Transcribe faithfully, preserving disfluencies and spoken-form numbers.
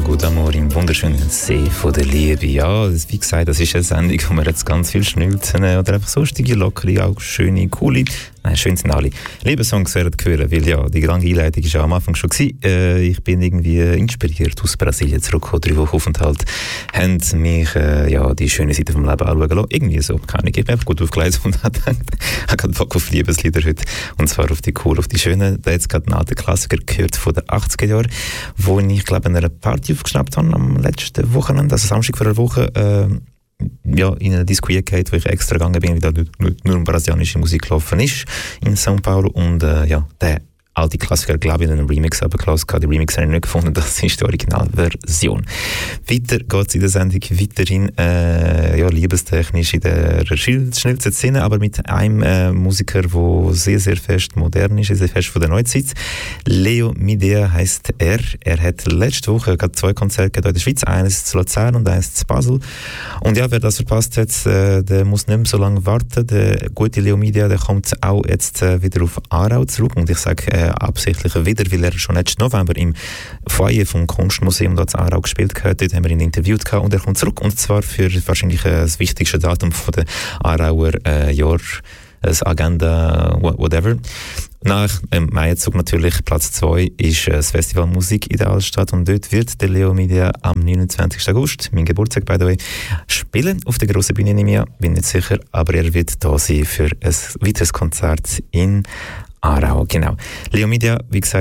Lago d'Amore im wunderschönen See von der Liebe. Ja, wie gesagt, das ist eine Sendung, wo wir jetzt ganz viel Schnülzen oder einfach sonstige, lockere, auch schöne, coole, nein, schön sind alle Liebessongs werden hören, weil ja, die lange Einleitung war ja am Anfang schon gewesen. Äh, ich bin irgendwie inspiriert aus Brasilien zurückgekommen, drei Wochen Aufenthalt, haben mich äh, ja, die schöne Seite vom Leben anschauen lassen. Irgendwie so, keine Ahnung, ich bin einfach gut aufgelegt und habe gedacht, ich habe gerade Bock auf Liebeslieder heute, und zwar auf die cool, auf die schönen. Da jetzt gerade einen alten Klassiker gehört von den achtziger Jahren, wo ich glaube in einer Party aufgeschnappt habe am letzten Wochenende, also Samstag vor einer Woche, äh, ja, in eine Disco gegangen, wo ich extra gegangen bin, weil da nur, nur um brasilianische Musik gelaufen ist in São Paulo, und äh, ja, der alte Klassiker, glaube ich, in einem Remix abgelassen. Die Remix habe ich nicht gefunden, das ist die Originalversion. Weiter geht es in der Sendung weiterhin, äh, ja, liebestechnisch in der schnellsten Szene, aber mit einem äh, Musiker, der sehr, sehr fest modern ist, sehr fest von der Neuzeit. Leo Midea heisst er. Er hat letzte Woche gerade zwei Konzerte in der Schweiz, eines zu Luzern und eines zu Basel. Und ja, wer das verpasst hat, äh, der muss nicht mehr so lange warten. Der gute Leo Midea, der kommt auch jetzt äh, wieder auf Aarau zurück, und ich sage äh, absichtlich wieder, weil er schon letzten November im Foyer vom Kunstmuseum dort in Aarau gespielt hat. Dort haben wir ihn interviewt gehabt, und er kommt zurück, und zwar für wahrscheinlich äh, das wichtigste Datum von der Aarauer äh, Jahr, das Agenda, whatever. Nach dem Maizug natürlich, Platz zwei, ist das Festival Musik in der Altstadt, und dort wird der Leo Midea am neunundzwanzigsten August, mein Geburtstag by the way, spielen auf der grossen Bühne, nehme ich an, bin nicht sicher, aber er wird da sein für ein weiteres Konzert in Aarau, genau. Leo Midea, wie gesagt,